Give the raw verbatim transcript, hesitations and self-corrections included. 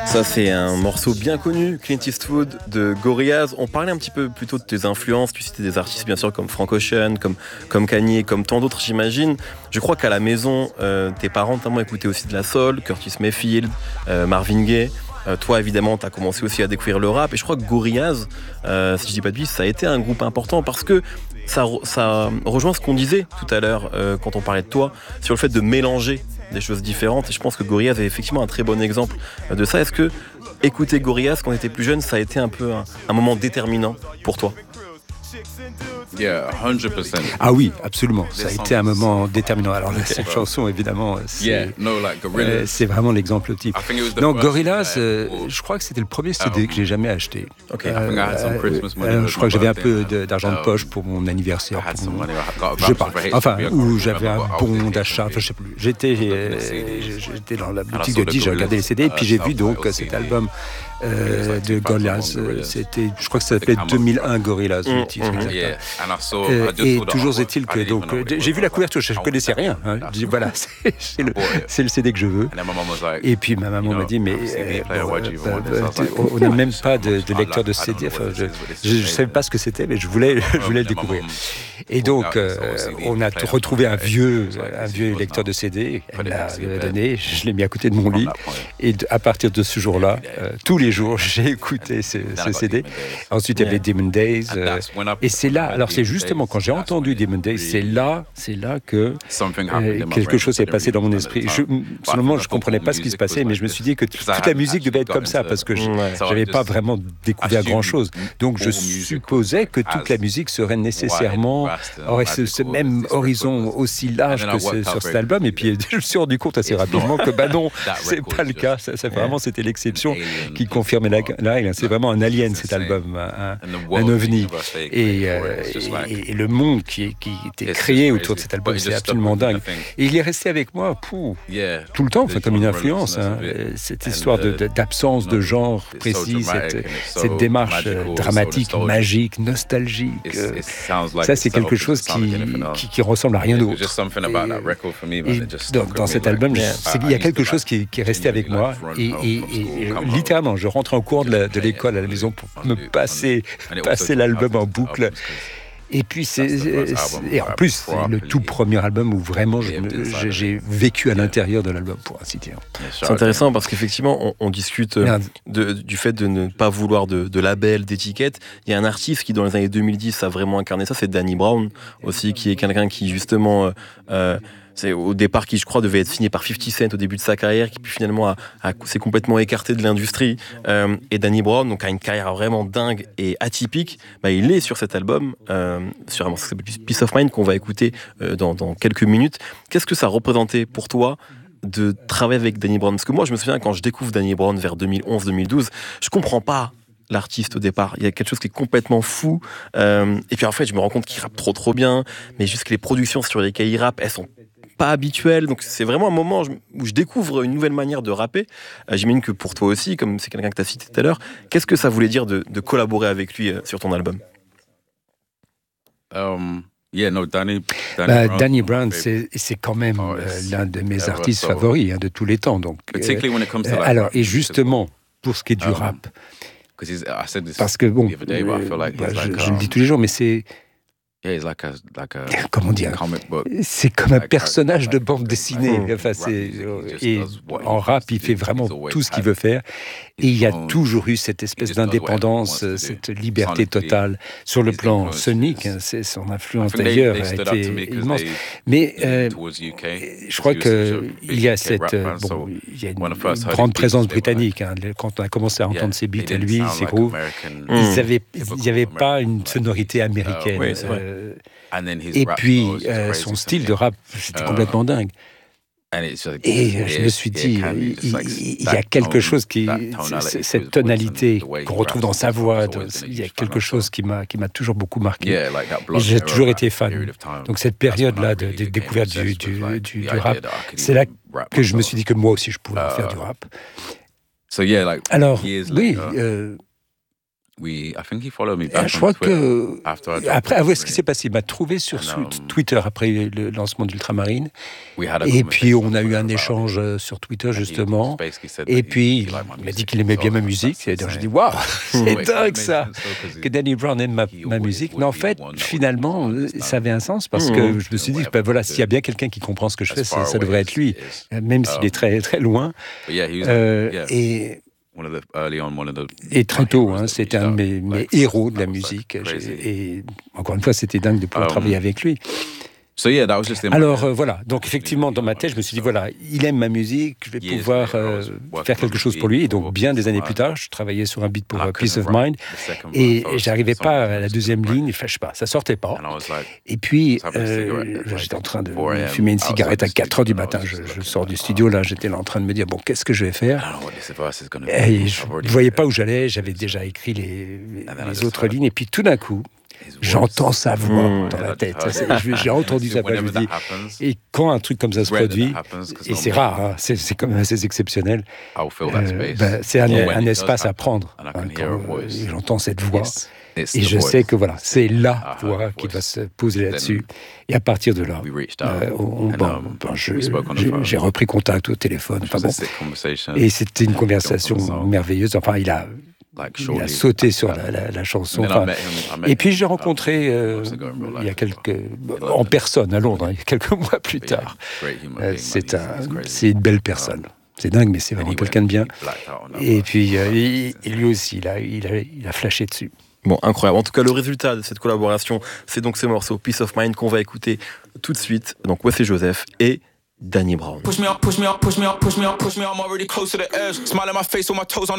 Ça, c'est un morceau bien connu, Clint Eastwood de Gorillaz. On parlait un petit peu plutôt de tes influences. Tu citais des artistes, bien sûr, comme Frank Ocean, comme, comme Kanye, comme tant d'autres, j'imagine. Je crois qu'à la maison, euh, tes parents, notamment, écoutaient aussi de la soul, Curtis Mayfield, euh, Marvin Gaye. Euh, toi, évidemment, tu as commencé aussi à découvrir le rap. Et je crois que Gorillaz, euh, si je dis pas de bêtises, ça a été un groupe important parce que ça, ça rejoint ce qu'on disait tout à l'heure euh, quand on parlait de toi, sur le fait de mélanger des choses différentes. Et je pense que Gorillaz est effectivement un très bon exemple de ça. Est-ce que écouter Gorillaz quand on était plus jeune, ça a été un peu un, un moment déterminant pour toi? Yeah, one hundred percent. Ah oui, absolument. Ça a été un moment déterminant. Alors là, cette chanson, évidemment, c'est, Yeah, no, like euh, c'est vraiment l'exemple type. I think it was the Non, first Gorillaz, that- euh, je crois que c'était le premier C D que j'ai jamais acheté. Ok. Euh, I think I had some euh, Christmas money euh, with je crois my que j'avais un birthday, peu de- d'argent de um, poche pour mon anniversaire. I had pour some mon- money. I got a Je voucher parle. for H B O, Enfin, I can't où j'avais remember, un but I was bon in d'achat. H B O. Enfin, je sais plus. J'étais, euh, j'étais dans la boutique de Dij, j'ai regardé les C D, et puis j'ai vu donc cet album euh, de Gorillaz. Euh, C'était, je crois que ça s'appelait deux mille un Gorillaz, le titre exact. Yeah, and I saw. Euh, I just et saw the toujours artwork. est-il I que didn't donc even know euh, what it j'ai was. vu la couverture, je ne I connaissais wanted rien. it. Hein. Je dis voilà, c'est, c'est le, c'est le C D que je veux. And then my mum was like, Et puis ma maman you m'a know, dit mais I'm a C D euh, player, bon, why do you even euh, want this? I was euh, like, on n'a même pas de, de I lecteur de don't C D. know what Enfin, this je is, but this is je ne amazing. savais pas ce que c'était, mais je voulais, je voulais le And my découvrir. mum Et pulled donc out euh, this old C D on a player retrouvé un from vieux, it. un This vieux was lecteur now de C D. put Elle it m'a next to your bed. donné, je l'ai mis à côté de mon From lit. that point. Et de- à partir de ce jour-là, Every day. euh, tous les jours, j'ai écouté ce, Then I ce got C D. Demon Days. Ensuite, il y avait Yeah. Demon Days. And euh, that's when I- et c'est là, when I alors heard c'est Demon justement Days, quand j'ai that's entendu when it Demon Days, c'est really- là, c'est là que Something euh, happened in my quelque brain chose s'est that I passé dans mon didn't esprit. understand Je, at the time. sur le moment, But I je comprenais thought pas ce qui se music passait, was mais like je me suis this. dit que Because I toute la hadn't musique devait être actually comme ça got parce que je into- Ouais. So I n'avais just pas vraiment découvert assumed grand-chose. Donc je all music supposais que was toute la as musique serait nécessairement wide, vast and aurait ce, ce magical même as this horizon record was. aussi large And then que I ce- worked out sur cet very album. Et quickly puis je me suis rendu compte assez It's rapidement not. que bah non, That c'est record pas le is cas. just Ça, ça, vraiment, c'était l'exception an alien qui piece confirmait of la, art. la règle. C'est vraiment un alien It's cet insane. album, un, And the un world, the ovni. universe they Et, created for euh, it, it's just like- et, et le monde qui, qui était It's créé just autour de crazy. cet album, But it c'est just stuck absolument with me, I dingue. think. Et il est resté avec moi pouh, Yeah. tout le temps, The enfin, comme une genre influence. Hein. relentlessness of it. Euh, Cette And histoire de, the- de- d'absence de no, genre it's so précis, dramatic cette, and it's so cette démarche euh, magical, so dramatique, nostalgic. magique, nostalgique. It's- euh, it sounds like ça, c'est itself, quelque it chose doesn't sound qui, like anything else. qui, qui ressemble à rien It was d'autre. just something about that Et- record for me, Et man. It just dans, stuck dans with cet me, album, like, je- I- c'est- il y I a used quelque to, chose like, qui, qui est resté avec genuinely, moi. like, run Et, home et- from et- school, et come home, littéralement, je rentrais en cours de, la- de play it l'école à la on maison loop, pour on me loop, on passer, loop. And it also passer took l'album en albums, boucle. albums, 'cause Et puis, c'est, That's the first c'est- album et en where I plus, c'est le properly tout premier album où vraiment je lived me- inside j'ai, of j'ai it. vécu à Yeah. l'intérieur de l'album, pour ainsi dire. Yeah, shout C'est out to intéressant him. parce qu'effectivement, on, on discute euh, Merde. de- du fait de ne pas vouloir de, de label, d'étiquette. Il y a un artiste qui, dans les années deux mille dix, a vraiment incarné ça, c'est Danny Brown, aussi, qui est quelqu'un qui, justement, euh, euh, c'est au départ, qui, je crois, devait être signé par fifty Cent au début de sa carrière, qui, puis finalement, a, a- s'est complètement écarté de l'industrie. Euh, et Danny Brown, donc, a une carrière vraiment dingue et atypique. Bah, il est sur cet album, euh, sur un morceau qui s'appelle Peace of Mind, qu'on va écouter euh, dans, dans quelques minutes. Qu'est-ce que ça représentait pour toi de travailler avec Danny Brown? Parce que moi, je me souviens, quand je découvre Danny Brown vers deux mille onze deux mille douze, je comprends pas l'artiste au départ. Il y a quelque chose qui est complètement fou. Euh, et puis en fait, je me rends compte qu'il rappe trop trop bien, mais juste que les productions sur lesquelles il rappe, elles sont pas habituelles. Donc c'est vraiment un moment où je découvre une nouvelle manière de rapper. Euh, j'imagine que pour toi aussi, comme c'est quelqu'un que tu as cité tout à l'heure, qu'est-ce que ça voulait dire de, de collaborer avec lui euh, sur ton album? Um, yeah, no, Danny, Danny Bah, Brown, Danny my Brown, favorite. c'est, c'est quand même Oh, euh, it's l'un de mes ever artistes so- favoris hein, de tous les temps. Donc, euh, Particularly when it comes to euh, like alors, rap et music as well. justement, pour ce qui est du Um, rap, 'Cause he's- I said this parce que bon, the other day, but I feel like euh, he's bah, like, je, je le dis um, tous les jours, mais c'est, yeah, he's like a like a comment dire, comic book. c'est comme un Like, personnage de like, bande like, dessinée. like, Enfin, rap c'est, music, he just et does what he en rap, wants to il do. fait He's vraiment always tout ce qu'il had veut faire. Et il y a his own- toujours eu cette espèce just does whatever he d'indépendance, wants to do. cette liberté Sonically, totale sur le his plan influence sonique. is- hein, c'est son I influence think they- d'ailleurs they a stood up été to me 'cause immense. they Mais leaned euh, towards U K. je crois He was such a que big il y a U K cette rap euh, fan, bon, so il y a une, when I first une heard grande his beats, présence they were britannique. Hein, le- quand on a commencé à entendre yeah, ses they beats à didn't lui, sound ses like grooves, American- ils avaient, typical il n'y avait pas American, une like, sonorité um, américaine. Oui, c'est vrai. euh, and then his et rap puis flow is euh, crazy son to style me. de rap, c'était Euh, complètement dingue. And it's like, Et yeah, je me suis yeah, dit, Kanye, il, just like il- il y that a quelque tone, chose qui, that c- tonality c- to his cette voice and tonalité the way he qu'on retrouve raps dans and sa stuff voix, was dans- always an il y a English quelque fan, chose so- qui m'a, qui m'a toujours beaucoup marqué. Yeah, like that Et Blood j'ai era, toujours that été fan. period of time. Donc cette That's when I période-là de, really de became découverte du, obsessed du, with, like, du, the du idea rap, that I could c'est là even rap que je me myself. suis dit que moi aussi je pouvais Uh, faire du rap. So yeah, like Alors, years oui, later, euh, we, I think he followed me Et back je on crois Twitter que after I dropped après, avouez ce qui Ultramarine. s'est passé. Il m'a trouvé sur And, um, Twitter après le lancement d'Ultramarine. We had a Et puis conversation on a eu un about it. échange euh, sur Twitter And he justement. just basically said Et that he- puis he il liked my m'a dit music. qu'il aimait So bien ma that's musique. Et donc je insane. dis waouh, c'est Ouais, dingue that ça. made sense, though, 'cause Que Danny Brown aime ma, he ma always musique. would Mais en be the fait, one that would finalement, understand ça avait un sens parce Mmh. que je me suis dit, Whatever ben voilà, we s'il y do, a bien quelqu'un qui comprend ce que je fais, as far ça, ça away devrait as être lui, it is. euh, même s'il Um, est très très loin. But yeah, he was Euh, yeah, et, one of the early on, one of the et très my tôt, heroes hein, that c'était reached un de out. mes, mes Like, héros de la that was, like, musique. crazy. J'ai- Et encore une fois, c'était dingue de pouvoir Um, travailler avec lui. So yeah, that was just in my Alors head. euh, voilà, donc effectivement dans ma tête je me suis dit voilà, il aime ma musique, je vais Years pouvoir later, I euh, was working faire on quelque a chose beat pour lui. Et for donc bien Peace des of années Mind. plus tard, je travaillais sur un beat pour And I euh, Peace couldn't of write Mind the second et verse, j'arrivais the song pas was à la supposed to deuxième write. ligne, enfin je sais pas, ça sortait pas. And I was like, Et puis I was having a euh, cigarette at, like, j'étais en train de four a m fumer une outside cigarette à the quatre heures du studio, and I matin. was Je, just je looking sors du like, studio oh, là, j'étais là en train de me dire bon qu'est-ce que je vais faire. I don't know what this verse is gonna be. Et je I've already ne voyais written pas it. où j'allais, j'avais déjà écrit les, And then I les just autres heard lignes et puis tout d'un coup his voice. j'entends sa voix Mmh. dans And la I tête. heard C'est- it. je- J'ai entendu sa voix, je me Whenever dis that happens, et quand un truc comme ça se it's rare that produit, that happens, 'cause et c'est normally rare, hein, c'est c'est quand même assez exceptionnel, I'll fill that euh, space. ben, c'est un, But when un it does espace à happen, prendre. and I hein, can quand hear a euh, voice, j'entends cette voix it's- it's et the je voice. sais que voilà, c'est la I heard voix the qui voice. va se poser Then là-dessus. Et à partir de là, We reached out, euh, on- and, bon, um, ben, je- we spoke on the j'ai phone. j'ai repris contact au téléphone. Which Enfin was a bon, sick conversation. et c'était une And we jumped on the conversation song, merveilleuse. Enfin, il a, like, il a shortly sauté sur after la, that. la- la chanson. And then I Enfin, met him- I met et puis him, j'ai um, rencontré euh, months ago in real il y a life quelques as well, in en London. personne à Londres, hein, quelques mois plus But yeah, tard. great human Euh, being, c'est man. un, He's- he's crazy. c'est une belle personne. C'est dingue, mais c'est And vraiment he quelqu'un de went- bien. he blacked out on that Et verse. puis euh, et, et lui aussi, il a, il a, il a flashé dessus. Bon, incroyable. En tout cas, le résultat de cette collaboration, c'est donc ce morceau Peace of Mind qu'on va écouter tout de suite. Donc Wesley Joseph et Danny Brown. Push me up, push me up, push me up, push me up, push me up. I'm already close to the edge. Smile on my face, all my toes on